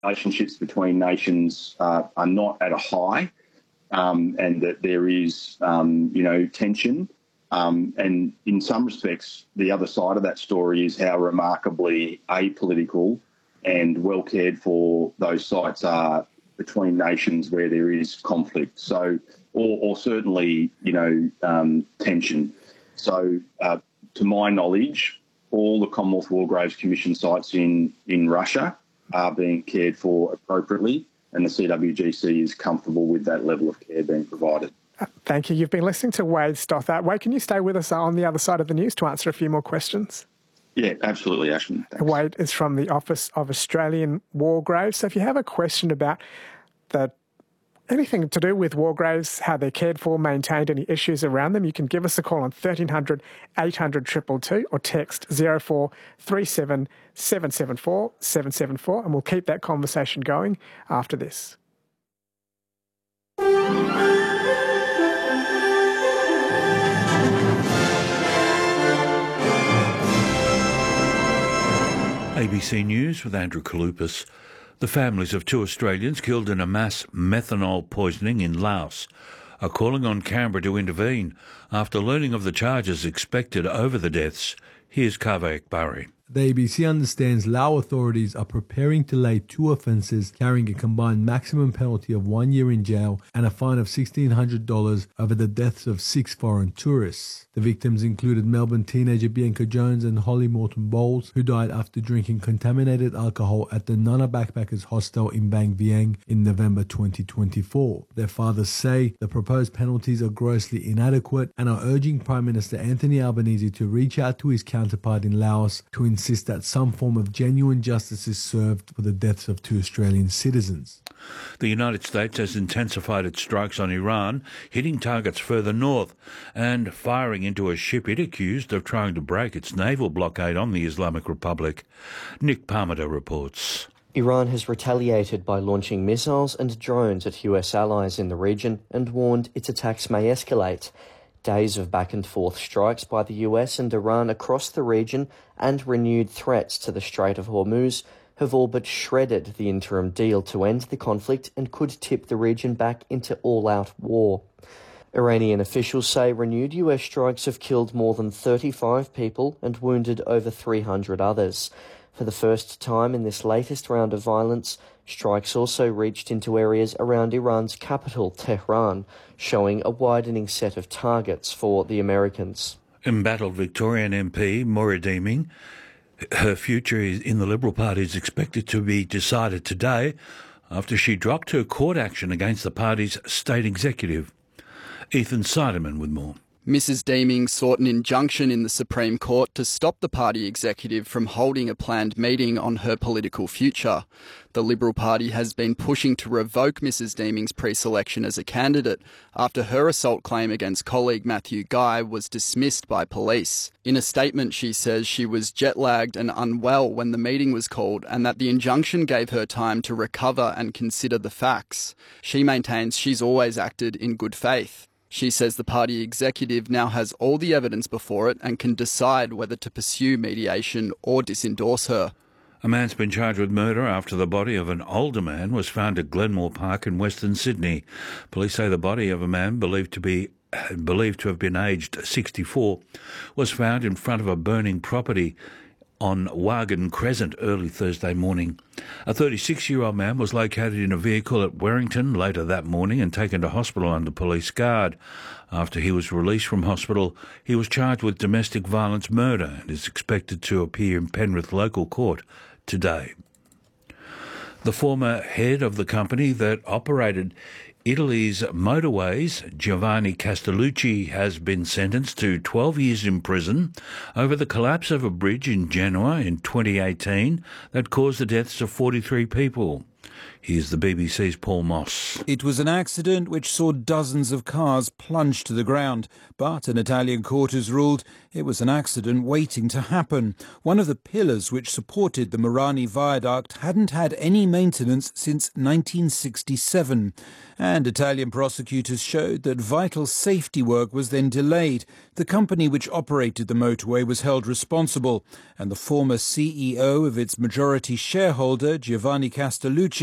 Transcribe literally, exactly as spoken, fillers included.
relationships between nations uh, are not at a high, um, and that there is, um, you know, tension. Um, and in some respects, the other side of that story is how remarkably apolitical and well cared for those sites are between nations where there is conflict. So, or, or certainly, you know, um, tension. So, uh, to my knowledge, all the Commonwealth War Graves Commission sites in, in Russia are being cared for appropriately, and the C W G C is comfortable with that level of care being provided. Thank you. You've been listening to Wade Stothart. Wade, can you stay with us on the other side of the news to answer a few more questions? Yeah, absolutely, Ashman. Thanks. Wade is from the Office of Australian War Graves. So if you have a question about the anything to do with war graves, how they're cared for, maintained, any issues around them, you can give us a call on thirteen hundred, eight hundred, two two two or text zero four three seven, seven seven four, seven seven four, and we'll keep that conversation going after this. A B C News with Andrew Kalupas. The families of two Australians killed in a mass methanol poisoning in Laos are calling on Canberra to intervene after learning of the charges expected over the deaths. Here's Kaveh Akbari. The A B C understands Lao authorities are preparing to lay two offences carrying a combined maximum penalty of one year in jail and a fine of sixteen hundred dollars over the deaths of six foreign tourists. The victims included Melbourne teenager Bianca Jones and Holly Morton Bowles, who died after drinking contaminated alcohol at the Nana Backpackers Hostel in Bang Vieng in November twenty twenty-four. Their fathers say the proposed penalties are grossly inadequate and are urging Prime Minister Anthony Albanese to reach out to his counterpart in Laos to insist that some form of genuine justice is served for the deaths of two Australian citizens. The United States has intensified its strikes on Iran, hitting targets further north and firing into a ship it accused of trying to break its naval blockade on the Islamic Republic. Nick Parmenter reports. Iran has retaliated by launching missiles and drones at U S allies in the region and warned its attacks may escalate. Days of back-and-forth strikes by the U S and Iran across the region and renewed threats to the Strait of Hormuz have all but shredded the interim deal to end the conflict and could tip the region back into all-out war. Iranian officials say renewed U S strikes have killed more than thirty-five people and wounded over three hundred others. For the first time in this latest round of violence, strikes also reached into areas around Iran's capital, Tehran, showing a widening set of targets for the Americans. Embattled Victorian M P Moira Deeming, her future in the Liberal Party is expected to be decided today after she dropped her court action against the party's state executive. Ethan Sideman with more. Missus Deeming sought an injunction in the Supreme Court to stop the party executive from holding a planned meeting on her political future. The Liberal Party has been pushing to revoke Missus Deeming's pre-selection as a candidate after her assault claim against colleague Matthew Guy was dismissed by police. In a statement, she says she was jet-lagged and unwell when the meeting was called and that the injunction gave her time to recover and consider the facts. She maintains she's always acted in good faith. She says the party executive now has all the evidence before it and can decide whether to pursue mediation or disendorse her. A man's been charged with murder after the body of an older man was found at Glenmore Park in Western Sydney. Police say the body of a man believed to be believed to have been aged sixty-four was found in front of a burning property on Wagon Crescent early Thursday morning. A thirty-six-year-old man was located in a vehicle at Werrington later that morning and taken to hospital under police guard. After he was released from hospital, he was charged with domestic violence murder and is expected to appear in Penrith Local Court today. The former head of the company that operated Italy's motorways, Giovanni Castellucci, has been sentenced to twelve years in prison over the collapse of a bridge in Genoa in twenty eighteen that caused the deaths of forty-three people. Here's the B B C's Paul Moss. It was an accident which saw dozens of cars plunge to the ground, but an Italian court has ruled it was an accident waiting to happen. One of the pillars which supported the Murano Viaduct hadn't had any maintenance since nineteen sixty-seven. And Italian prosecutors showed that vital safety work was then delayed. The company which operated the motorway was held responsible, and the former C E O of its majority shareholder, Giovanni Castellucci,